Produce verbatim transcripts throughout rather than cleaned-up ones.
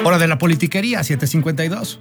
Hora de la politiquería, siete cincuenta y dos.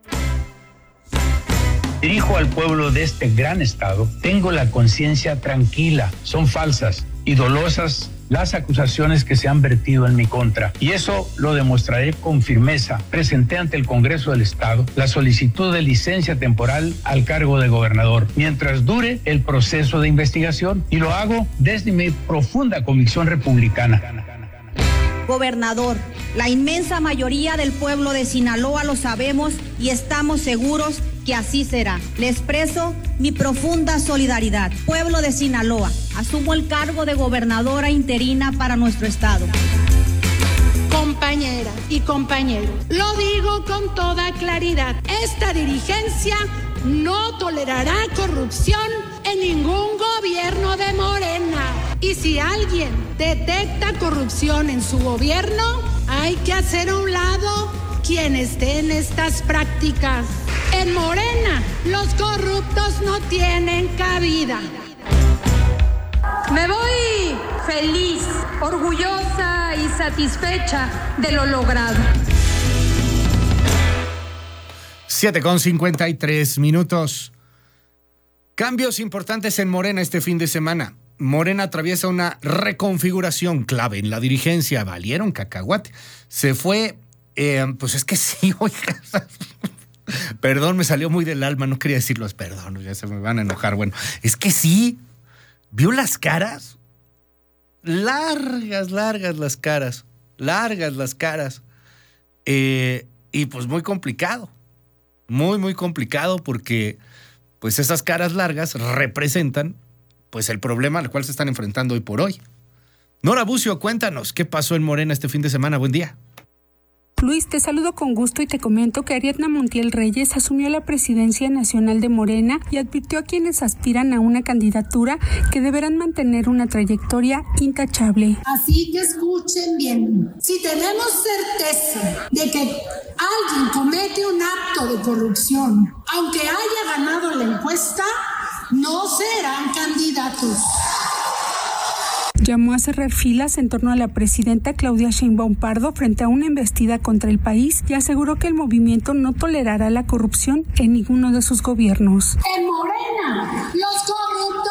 Dirijo al pueblo de este gran estado. Tengo la conciencia tranquila. Son falsas y dolosas las acusaciones que se han vertido en mi contra. Y eso lo demostraré con firmeza. Presenté ante el Congreso del Estado la solicitud de licencia temporal al cargo de gobernador, mientras dure el proceso de investigación. Y lo hago desde mi profunda convicción republicana. Gobernador, la inmensa mayoría del pueblo de Sinaloa lo sabemos y estamos seguros que así será. Le expreso mi profunda solidaridad. Pueblo de Sinaloa, asumo el cargo de gobernadora interina para nuestro estado. Compañera y compañero, lo digo con toda claridad. Esta dirigencia no tolerará corrupción en ningún gobierno de Morena. Y si alguien detecta corrupción en su gobierno, hay que hacer a un lado quien esté en estas prácticas. En Morena, los corruptos no tienen cabida. Me voy feliz, orgullosa y satisfecha de lo logrado. siete con cincuenta y tres minutos. Cambios importantes en Morena este fin de semana. Morena atraviesa una reconfiguración clave en la dirigencia. Valieron cacahuate. Se fue, eh, pues es que sí, oiga. Perdón, me salió muy del alma, no quería decirlo, perdón, ya se me van a enojar. Bueno, es que sí, ¿vio las caras? Largas, largas las caras, largas las caras. Eh, y pues muy complicado, muy, muy complicado porque pues esas caras largas representan pues el problema al cual se están enfrentando hoy por hoy. Nora Bucio, cuéntanos, ¿qué pasó en Morena este fin de semana? Buen día. Luis, te saludo con gusto y te comento que Ariadna Montiel Reyes asumió la presidencia nacional de Morena y advirtió a quienes aspiran a una candidatura que deberán mantener una trayectoria intachable. Así que escuchen bien, si tenemos certeza de que alguien comete un acto de corrupción, aunque haya ganado la encuesta, no serán candidatos. Llamó a cerrar filas en torno a la presidenta Claudia Sheinbaum Pardo frente a una embestida contra el país y aseguró que el movimiento no tolerará la corrupción en ninguno de sus gobiernos. En Morena, los corruptos